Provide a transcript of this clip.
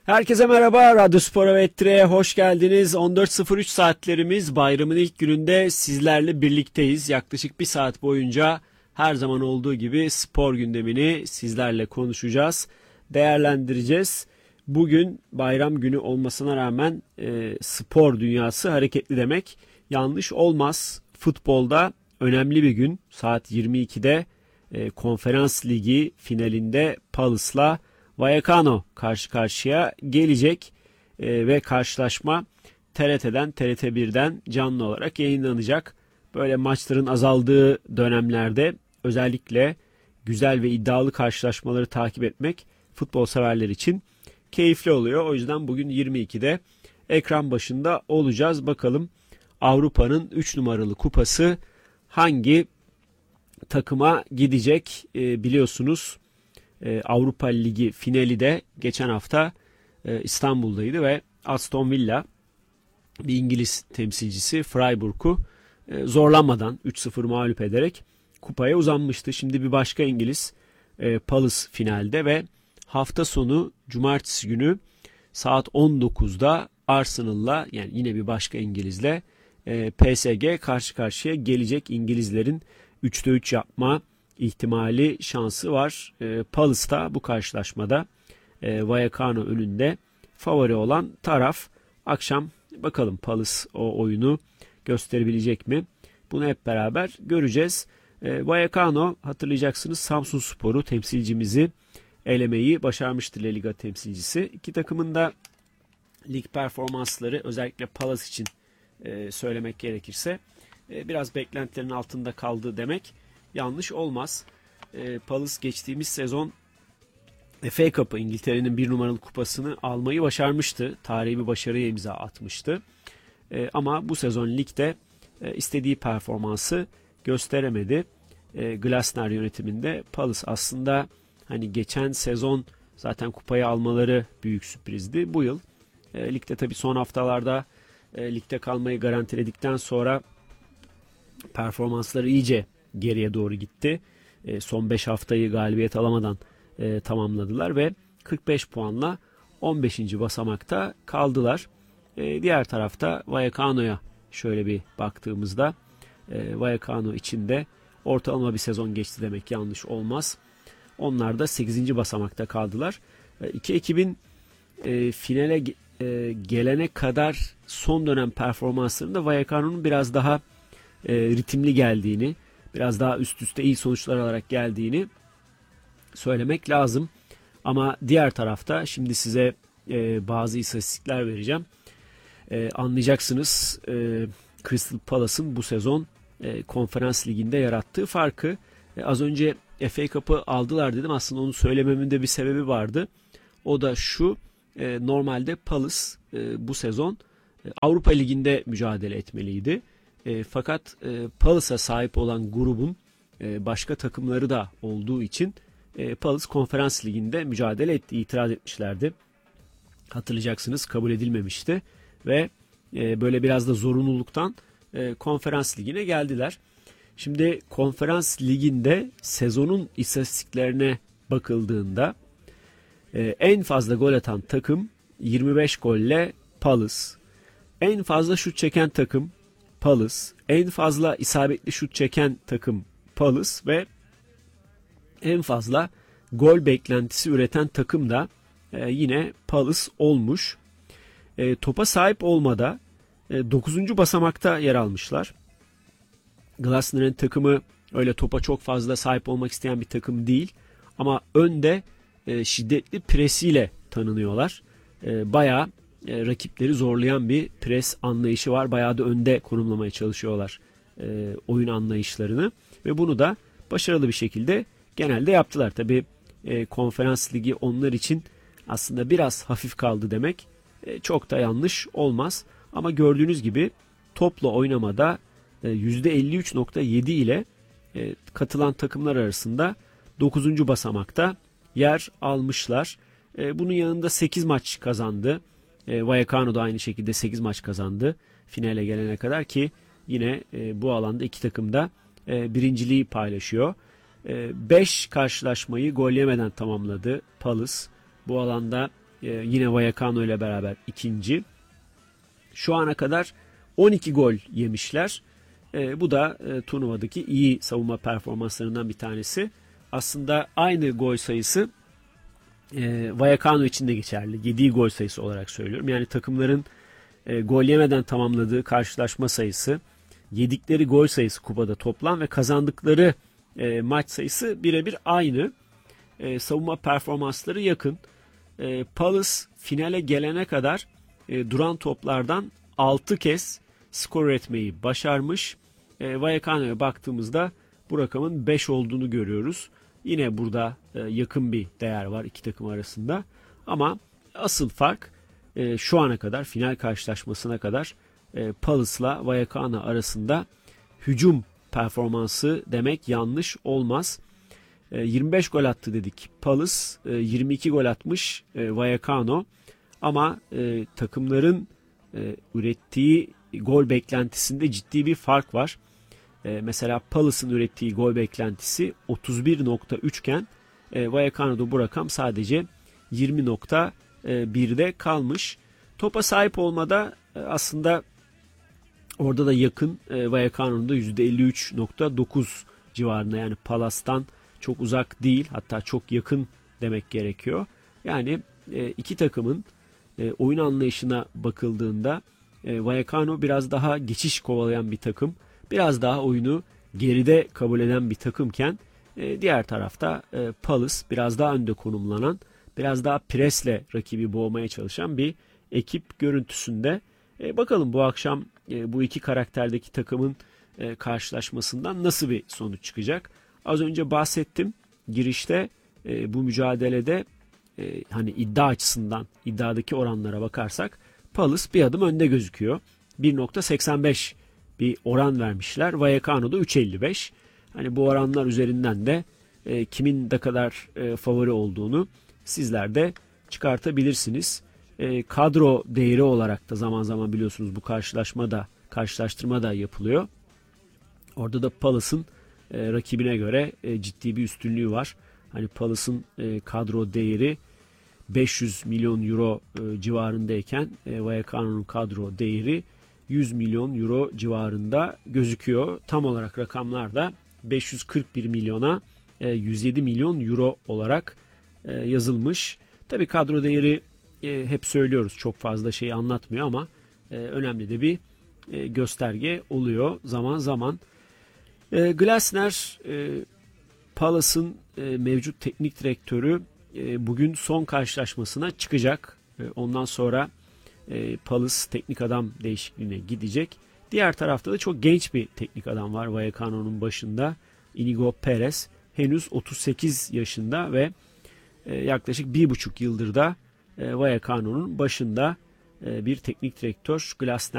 Herkese merhaba, Radyo Spor Vetre'ye hoş geldiniz. 14.03 saatlerimiz, bayramın ilk gününde sizlerle birlikteyiz. Yaklaşık bir saat boyunca her zaman olduğu gibi spor gündemini sizlerle konuşacağız, değerlendireceğiz. Bugün bayram günü olmasına rağmen spor dünyası hareketli demek yanlış olmaz. Futbolda önemli bir gün, saat 22'de Konferans Ligi finalinde Palus'la Vallecano karşı karşıya gelecek ve karşılaşma TRT'den, TRT1'den canlı olarak yayınlanacak. Böyle maçların azaldığı dönemlerde özellikle güzel ve iddialı karşılaşmaları takip etmek futbol severler için keyifli oluyor. O yüzden bugün 22'de ekran başında olacağız. Bakalım Avrupa'nın 3 numaralı kupası hangi takıma gidecek? Biliyorsunuz Avrupa Ligi finali de geçen hafta İstanbul'daydı ve Aston Villa bir İngiliz temsilcisi Freiburg'u zorlanmadan 3-0 mağlup ederek kupaya uzanmıştı. Şimdi bir başka İngiliz Palace finalde ve hafta sonu cumartesi günü saat 19'da Arsenal'la, yani yine bir başka İngilizle PSG karşı karşıya gelecek. İngilizlerin 3'te 3 yapma ihtimali, şansı var. Palace da bu karşılaşmada Vallecano önünde favori olan taraf. Akşam bakalım Palace o oyunu gösterebilecek mi? Bunu hep beraber göreceğiz. Vallecano, hatırlayacaksınız, Samsunspor'u, temsilcimizi elemeyi başarmıştı, La Liga temsilcisi. İki takımın da lig performansları, özellikle Palace için söylemek gerekirse biraz beklentilerin altında kaldı demek yanlış olmaz. Palace geçtiğimiz sezon FA Cup'ı, İngiltere'nin bir numaralı kupasını almayı başarmıştı. Tarihi bir başarıya imza atmıştı. Ama bu sezon ligde istediği performansı gösteremedi. Glasner yönetiminde Palace aslında hani geçen sezon zaten kupayı almaları büyük sürprizdi. Bu yıl ligde tabii son haftalarda ligde kalmayı garantiledikten sonra performansları iyice geriye doğru gitti. Son 5 haftayı galibiyet alamadan tamamladılar ve 45 puanla 15. basamakta kaldılar. Diğer tarafta Vallecano'ya şöyle bir baktığımızda Vallecano için de ortalama bir sezon geçti demek yanlış olmaz. Onlar da 8. basamakta kaldılar. İki ekibin finale gelene kadar son dönem performanslarında Vallecano'nun biraz daha ritimli geldiğini, biraz daha üst üste iyi sonuçlar alarak geldiğini söylemek lazım. Ama diğer tarafta şimdi size bazı istatistikler vereceğim. Anlayacaksınız Crystal Palace'ın bu sezon Konferans Ligi'nde yarattığı farkı. Az önce FA Cup'ı aldılar dedim. Aslında onu söylememin de bir sebebi vardı. O da şu: normalde Palace bu sezon Avrupa Ligi'nde mücadele etmeliydi. Fakat Palace'a sahip olan grubun başka takımları da olduğu için Palace Konferans Ligi'nde mücadele etti. İtiraz etmişlerdi. Hatırlayacaksınız, kabul edilmemişti ve böyle biraz da zorunluluktan Konferans Ligi'ne geldiler. Şimdi Konferans Ligi'nde sezonun istatistiklerine bakıldığında en fazla gol atan takım 25 golle Palace. En fazla şut çeken takım Palace. En fazla isabetli şut çeken takım Palace ve en fazla gol beklentisi üreten takım da yine Palace olmuş. Topa sahip olmada 9. basamakta yer almışlar. Glasner'in takımı öyle topa çok fazla sahip olmak isteyen bir takım değil. Ama önde şiddetli presiyle tanınıyorlar. Bayağı rakipleri zorlayan bir pres anlayışı var. Bayağı da önde konumlamaya çalışıyorlar oyun anlayışlarını. Ve bunu da başarılı bir şekilde genelde yaptılar. Tabii Konferans Ligi onlar için aslında biraz hafif kaldı demek çok da yanlış olmaz. Ama gördüğünüz gibi topla oynamada %53.7 ile katılan takımlar arasında 9. basamakta yer almışlar. Bunun yanında 8 maç kazandı. Vallecano da aynı şekilde 8 maç kazandı finale gelene kadar ki yine bu alanda iki takım da birinciliği paylaşıyor. 5 karşılaşmayı gol yemeden tamamladı Palace. Bu alanda Yine Vallecano ile beraber ikinci. Şu ana kadar 12 gol yemişler. Bu da turnuvadaki iyi savunma performanslarından bir tanesi. Aslında aynı gol sayısı Vallecano için de geçerli. Yediği gol sayısı olarak söylüyorum. Yani takımların gol yemeden tamamladığı karşılaşma sayısı, yedikleri gol sayısı kupada toplam ve kazandıkları maç sayısı birebir aynı. Savunma performansları yakın. Palace finale gelene kadar duran toplardan 6 kez skor üretmeyi başarmış. Vallecano'ya baktığımızda bu rakamın 5 olduğunu görüyoruz. Yine burada yakın bir değer var iki takım arasında. Ama asıl fark şu ana kadar, final karşılaşmasına kadar Palace'la Vallecano arasında hücum performansı demek yanlış olmaz. 25 gol attı dedik Palace, 22 gol atmış Vallecano. Ama takımların ürettiği gol beklentisinde ciddi bir fark var. Mesela Palace'ın ürettiği gol beklentisi 31.3 iken Vallecano'da bu rakam sadece 20.1'de kalmış. Topa sahip olmada aslında orada da yakın, Vallecano'nun da %53.9 civarında, yani Palace'tan çok uzak değil, hatta çok yakın demek gerekiyor. Yani iki takımın oyun anlayışına bakıldığında Vallecano biraz daha geçiş kovalayan bir takım. Biraz daha oyunu geride kabul eden bir takımken diğer tarafta Palace biraz daha önde konumlanan, biraz daha presle rakibi boğmaya çalışan bir ekip görüntüsünde. Bakalım bu akşam bu iki karakterdeki takımın karşılaşmasından nasıl bir sonuç çıkacak? Az önce bahsettim girişte, bu mücadelede hani iddia açısından, iddiadaki oranlara bakarsak Palace bir adım önde gözüküyor. 1.85 bir oran vermişler. Vallecano'da 3.55. Hani bu oranlar üzerinden de kimin ne kadar favori olduğunu sizler de çıkartabilirsiniz. Kadro değeri olarak da zaman zaman biliyorsunuz bu karşılaştırma da yapılıyor. Orada da Palace'ın rakibine göre ciddi bir üstünlüğü var. Hani Palace'ın kadro değeri 500 milyon euro civarındayken Vallecano'nun kadro değeri 100 milyon euro civarında gözüküyor. Tam olarak rakamlar da 541 milyona 107 milyon euro olarak yazılmış. Tabii kadro değeri hep söylüyoruz, çok fazla şey anlatmıyor ama önemli de bir gösterge oluyor zaman zaman. Glasner, Palace'ın mevcut teknik direktörü, bugün son karşılaşmasına çıkacak. Ondan sonra Palace teknik adam değişikliğine gidecek. Diğer tarafta da çok genç bir teknik adam var Vallecano'nun başında. Inigo Perez henüz 38 yaşında ve yaklaşık 1,5 yıldır da Vallecano'nun başında bir teknik direktör. Glasner